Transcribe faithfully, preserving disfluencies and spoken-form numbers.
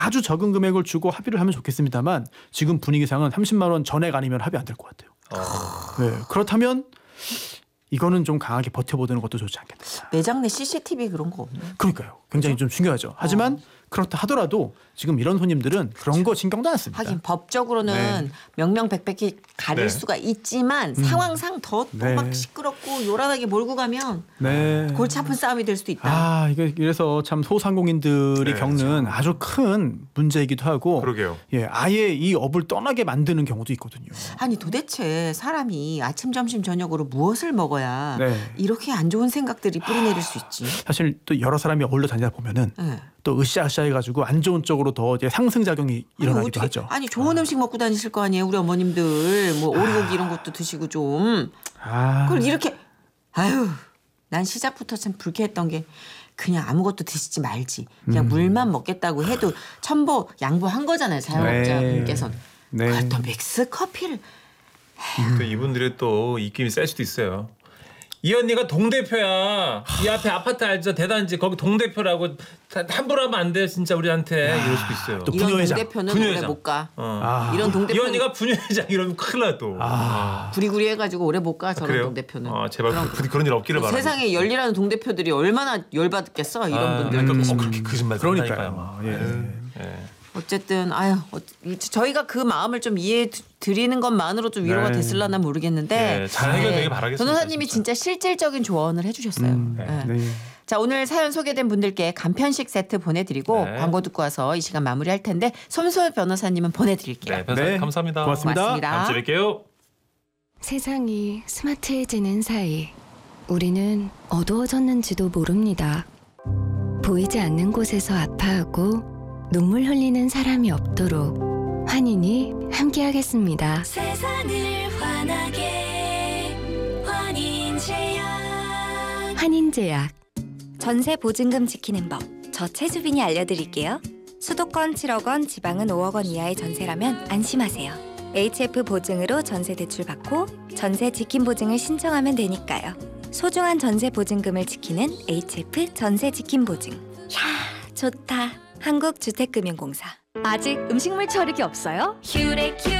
아주 적은 금액을 주고 합의를 하면 좋겠습니다만 지금 분위기상은 삼십만 원 전액 아니면 합의 안 될 것 같아요. 어. 네, 그렇다면 이거는 좀 강하게 버텨보는 것도 좋지 않겠나. 매장 내 씨씨티비 그런 거 없나요? 그러니까요. 굉장히 그렇죠? 좀 중요하죠. 하지만 어. 그렇다 하더라도 지금 이런 손님들은 그런 그렇죠. 거 신경도 안 씁니다. 하긴 법적으로는 네. 명명백백히 가릴 네. 수가 있지만 음. 상황상 더 또 막 네. 시끄럽고 요란하게 몰고 가면 네. 골치 아픈 싸움이 될 수도 있다. 아, 이게 이래서 참 소상공인들이 네, 겪는 그렇죠. 아주 큰 문제이기도 하고 그러게요. 예, 아예 이 업을 떠나게 만드는 경우도 있거든요. 아니 도대체 사람이 아침, 점심, 저녁으로 무엇을 먹어야 네. 이렇게 안 좋은 생각들이 뿌리내릴 수 있지. 사실 또 여러 사람이 어울려 다니다 보면은 네. 또 으쌰으쌰 해가지고 안 좋은 쪽으로 더 이제 상승작용이 일어나기도 아니, 어떻게, 하죠. 아니 좋은 아. 음식 먹고 다니실 거 아니에요. 우리 어머님들 뭐 오리고기 아. 이런 것도 드시고 좀. 아. 그걸 이렇게 아유 난 시작부터 참 불쾌했던 게 그냥 아무것도 드시지 말지. 그냥 음. 물만 먹겠다고 해도 첨보 양보한 거잖아요. 사용자분께서는. 네. 네. 또 믹스 커피를. 또 이분들의 또 입김이 셀 수도 있어요. 이 언니가 동대표야. 이 앞에 아파트 알죠? 대단지 거기 동대표라고 함부로 하면 안 돼 진짜 우리한테. 이럴 수도 있어요. 또 이런 동대표는 부녀회장. 오래 못 가. 어. 아. 이런 동대표. 이 언니가 부녀회장 이러면 큰일 나 또. 아. 구리구리 해가지고 오래 못 가 저런 아, 동대표는. 아, 제발 그런, 부디 그런 일 없기를 바랍니다. 세상에 열일하는 동대표들이 얼마나 열받겠어 이런 아, 분들. 그러니까 어, 그렇게 거짓말 그러니까요. 예. 예. 어쨌든 아유 저희가 그 마음을 좀 이해해 드리는 것만으로 좀 위로가 네. 됐을라나 모르겠는데 네, 잘 해결되길 바라겠습니다. 변호사님이 진짜. 진짜 실질적인 조언을 해주셨어요. 음, 네. 네. 자 오늘 사연 소개된 분들께 간편식 세트 보내드리고 네. 광고 듣고 와서 이 시간 마무리할 텐데 손소혜 변호사님은 보내드릴게요. 네, 변호사님 네. 감사합니다. 고맙습니다. 고맙습니다. 다음 주에 뵐게요. 세상이 스마트해지는 사이 우리는 어두워졌는지도 모릅니다. 보이지 않는 곳에서 아파하고 눈물 흘리는 사람이 없도록 환인이 함께하겠습니다. 세상을 환하게 환인제약. 환인제약. 전세 보증금 지키는 법 저최수빈이 알려드릴게요. 수도권 칠억 원, 지방은 오억 원 이하의 전세라면 안심하세요. 에이치에프 보증으로 전세 대출 받고 전세 지킴 보증을 신청하면 되니까요. 소중한 전세 보증금을 지키는 에이치에프 전세 지킴 보증. 야 좋다. 한국주택금융공사. 아직 음식물 처리기 없어요? 큐레큐